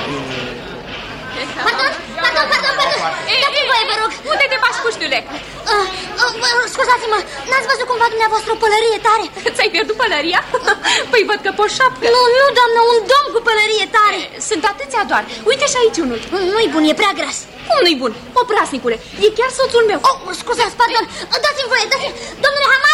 Pardon. Dați-mi voie, vă rog. Unde te bași, puștiule? Scuzați-mă, n-ați văzut cumva dumneavoastră o pălărie tare? Ți-ai pierdut pălăria? Păi văd că pe o șapcă. Nu, doamnă, un domn cu pălărie tare. Sunt atâția doar. Uite și aici unul. Nu-i bun, e prea gras. Cum nu-i bun? Oprasnicule, e chiar soțul meu. Scuzați, pardon. Dați-mi voie, Domnule Haman,